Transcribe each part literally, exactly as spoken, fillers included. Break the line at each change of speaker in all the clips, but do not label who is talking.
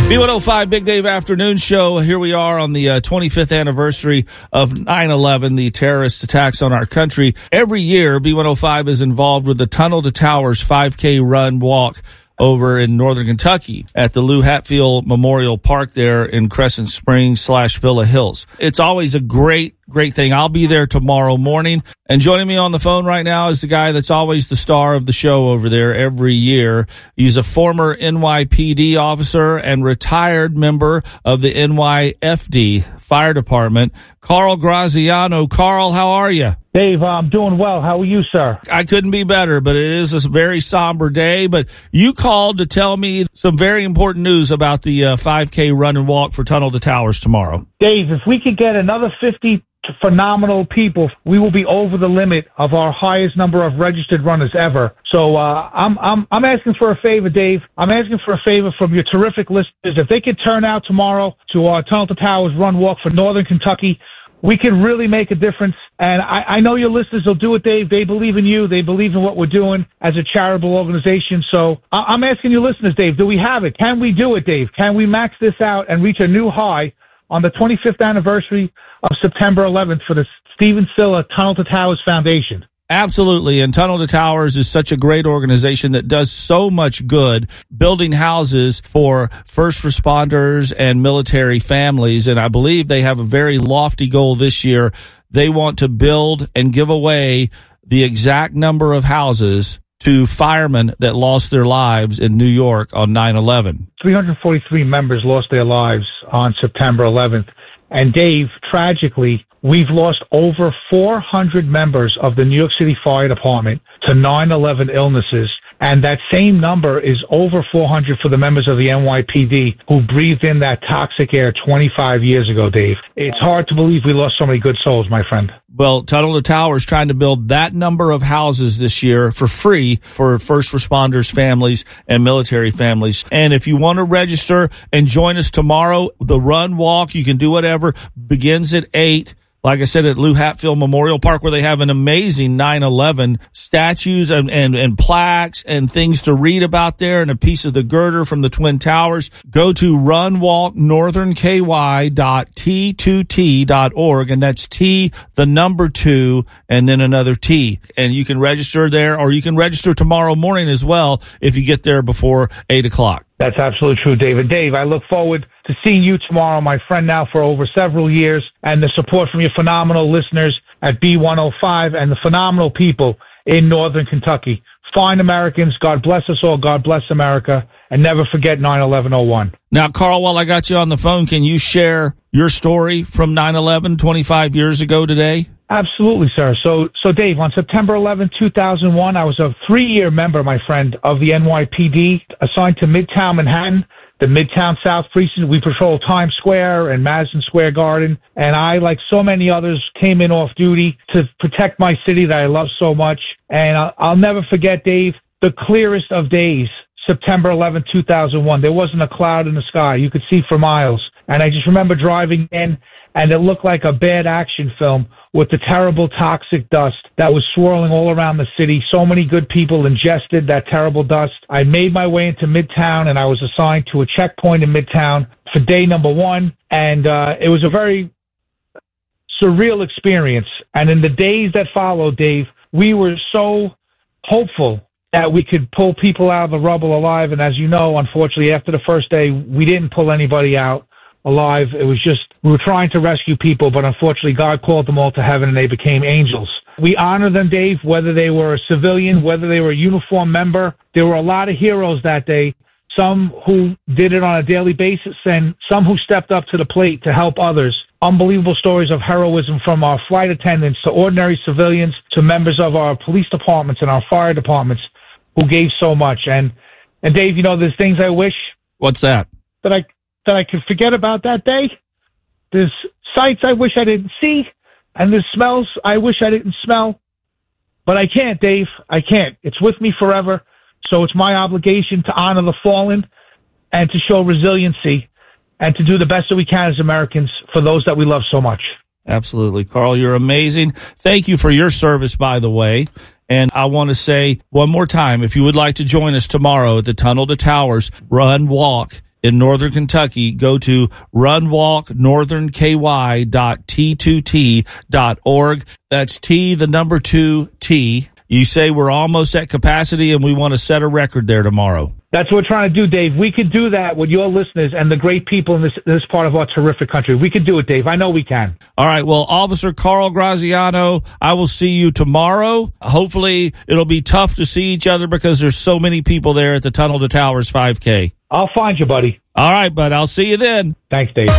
B one oh five Big Dave Afternoon Show. Here we are on the uh, twenty-fifth anniversary of nine eleven, the terrorist attacks on our country. Every year, B one oh five is involved with the Tunnel to Towers five K run walk over in northern Kentucky at the Lou Hatfield Memorial Park there in Crescent Springs slash Villa Hills. It's always a great, great thing. I'll be there tomorrow morning. And joining me on the phone right now is the guy that's always the star of the show over there every year. He's a former N Y P D officer and retired member of the N Y F D Fire Department, Carl Graziano. Carl, how are you?
Dave, I'm doing well. How are you, sir?
I couldn't be better, but it is a very somber day. But you called to tell me some very important news about the uh, five K run and walk for Tunnel to Towers tomorrow.
Dave, if we could get another fifty phenomenal people, we will be over the limit of our highest number of registered runners ever. So uh, I'm I'm I'm asking for a favor, Dave. I'm asking for a favor from your terrific listeners. If they could turn out tomorrow to our Tunnel to Towers run walk for Northern Kentucky, we could really make a difference. And I, I know your listeners will do it, Dave. They believe in you. They believe in what we're doing as a charitable organization. So I, I'm asking your listeners, Dave, do we have it? Can we do it, Dave? Can we max this out and reach a new high on the twenty-fifth anniversary of September eleventh for the Stephen Silla Tunnel to Towers Foundation?
Absolutely. And Tunnel to Towers is such a great organization that does so much good, building houses for first responders and military families. And I believe they have a very lofty goal this year. They want to build and give away the exact number of houses to firemen that lost their lives in New York on nine eleven.
three hundred forty-three members lost their lives on September eleventh. And Dave, tragically, we've lost over four hundred members of the New York City Fire Department to nine eleven illnesses. And that same number is over four hundred for the members of the N Y P D who breathed in that toxic air twenty-five years ago, Dave. It's hard to believe we lost so many good souls, my friend.
Well, Tunnel to Towers trying to build that number of houses this year for free for first responders, families, and military families. And if you want to register and join us tomorrow, the run walk, you can do whatever, begins at eight. Like I said, at Lou Hatfield Memorial Park, where they have an amazing nine eleven statues and, and, and plaques and things to read about there, and a piece of the girder from the Twin Towers. Go to run walk northern k y dot t two t dot org, and that's T, the number two, and then another T. And you can register there, or you can register tomorrow morning as well if you get there before eight o'clock.
That's absolutely true, David. Dave, I look forward to seeing you tomorrow, my friend now for over several years, and the support from your phenomenal listeners at B one oh five and the phenomenal people in Northern Kentucky. Fine Americans, God bless us all, God bless America, and never forget nine eleven oh one.
Now, Carl, while I got you on the phone, can you share your story from nine eleven twenty-five years ago today?
Absolutely, sir. So, so Dave, on September eleventh, two thousand one, I was a three-year member, my friend, of the N Y P D, assigned to Midtown Manhattan, the Midtown South Precinct. We patrolled Times Square and Madison Square Garden, and I, like so many others, came in off duty to protect my city that I love so much. And I'll, I'll never forget, Dave, the clearest of days, September eleventh, two thousand one. There wasn't a cloud in the sky. You could see for miles. And I just remember driving in, and it looked like a bad action film with the terrible toxic dust that was swirling all around the city. So many good people ingested that terrible dust. I made my way into Midtown, and I was assigned to a checkpoint in Midtown for day number one. And uh, it was a very surreal experience. And in the days that followed, Dave, we were so hopeful that we could pull people out of the rubble alive. And as you know, unfortunately, after the first day, we didn't pull anybody out alive. It was just, we were trying to rescue people, but unfortunately God called them all to heaven and they became angels. We honor them, Dave, whether they were a civilian, whether they were a uniformed member. There were a lot of heroes that day, some who did it on a daily basis and some who stepped up to the plate to help others. Unbelievable stories of heroism from our flight attendants to ordinary civilians to members of our police departments and our fire departments who gave so much. And, and Dave, you know, there's things I wish.
What's that?
That I that I could forget about that day. There's sights I wish I didn't see, and there's smells I wish I didn't smell. But I can't, Dave. I can't. It's with me forever. So it's my obligation to honor the fallen and to show resiliency and to do the best that we can as Americans for those that we love so much.
Absolutely. Carl, you're amazing. Thank you for your service, by the way. And I want to say one more time, if you would like to join us tomorrow at the Tunnel to Towers Run Walk in Northern Kentucky, go to run walk northern k y dot t two t dot org. That's T, the number two, T. You say we're almost at capacity and we want to set a record there tomorrow.
That's what we're trying to do, Dave. We could do that with your listeners and the great people in this this part of our terrific country. We could do it, Dave. I know we can.
All right. Well, Officer Carl Graziano, I will see you tomorrow. Hopefully, it'll be tough to see each other because there's so many people there at the Tunnel to Towers five K.
I'll find you, buddy.
All right, bud. I'll see you then.
Thanks, Dave.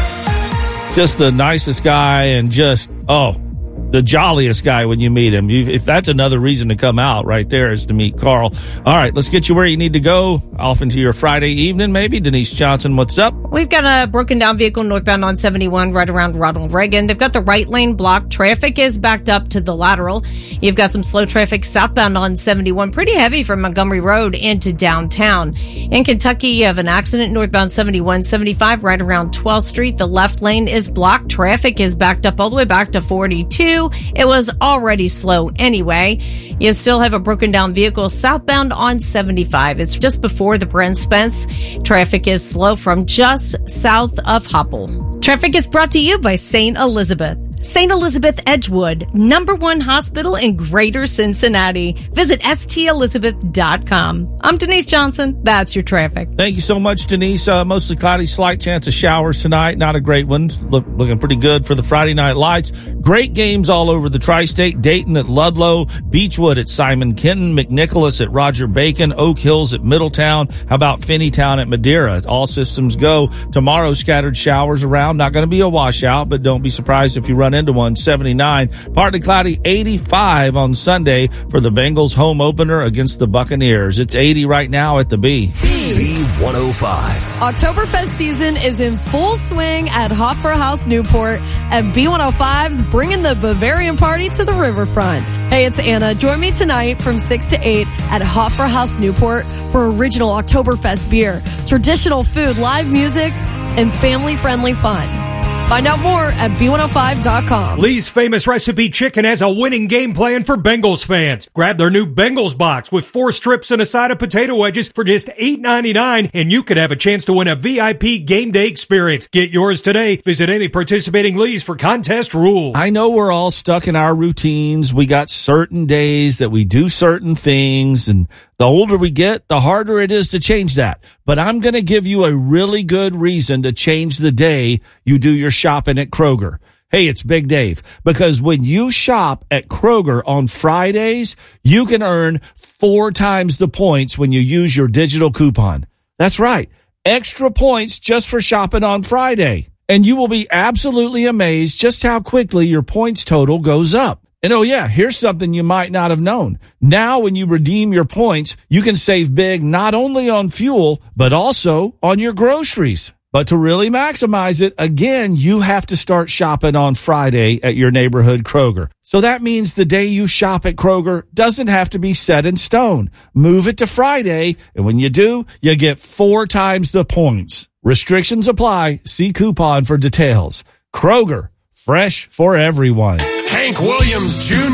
Just the nicest guy and just, oh, the jolliest guy when you meet him. You, if that's another reason to come out right there is to meet Carl. All right, let's get you where you need to go. Off into your Friday evening, maybe. Denise Johnson, what's up?
We've got a broken down vehicle northbound on seventy-one right around Ronald Reagan. They've got the right lane blocked. Traffic is backed up to the lateral. You've got some slow traffic southbound on seventy-one, pretty heavy from Montgomery Road into downtown. In Kentucky, you have an accident northbound seventy-one seventy-five right around twelfth Street. The left lane is blocked. Traffic is backed up all the way back to forty-two. It was already slow anyway. You still have a broken down vehicle southbound on seventy-five. It's just before the Brent Spence. Traffic is slow from just south of Hopple. Traffic is brought to you by Saint Elizabeth. Saint Elizabeth Edgewood, number one hospital in Greater Cincinnati. Visit S T Elizabeth dot com. I'm Denise Johnson. That's your traffic.
Thank you so much, Denise. Uh, mostly cloudy, slight chance of showers tonight. Not a great one. Look, looking pretty good for the Friday night lights. Great games all over the tri-state. Dayton at Ludlow, Beechwood at Simon Kenton, McNicholas at Roger Bacon, Oak Hills at Middletown. How about Finneytown at Madeira? All systems go. Tomorrow, scattered showers around. Not going to be a washout, but don't be surprised if you run into one. seventy-nine, partly cloudy, eighty-five on Sunday for the Bengals home opener against the Buccaneers. It's eighty right now at the B.
B one oh five.
Oktoberfest season is in full swing at Hoffer House Newport, and B one oh five's bringing the Bavarian party to the riverfront. Hey, it's Anna. Join me tonight from six to eight at Hoffer House Newport for original Oktoberfest beer, traditional food, live music, and family-friendly fun. Find out more at B one oh five dot com.
Lee's Famous Recipe Chicken has a winning game plan for Bengals fans. Grab their new Bengals box with four strips and a side of potato wedges for just eight ninety-nine, and you could have a chance to win a V I P game day experience. Get yours today. Visit any participating Lee's for contest rules.
I know we're all stuck in our routines. We got certain days that we do certain things, and the older we get, the harder it is to change that. But I'm going to give you a really good reason to change the day you do your shopping at Kroger. Hey, it's Big Dave. Because when you shop at Kroger on Fridays, you can earn four times the points when you use your digital coupon. That's right. Extra points just for shopping on Friday. And you will be absolutely amazed just how quickly your points total goes up. And oh yeah, here's something you might not have known. Now when you redeem your points, you can save big not only on fuel, but also on your groceries. But to really maximize it, again, you have to start shopping on Friday at your neighborhood Kroger. So that means the day you shop at Kroger doesn't have to be set in stone. Move it to Friday, and when you do, you get four times the points. Restrictions apply. See coupon for details. Kroger, fresh for everyone.
Hank Williams Junior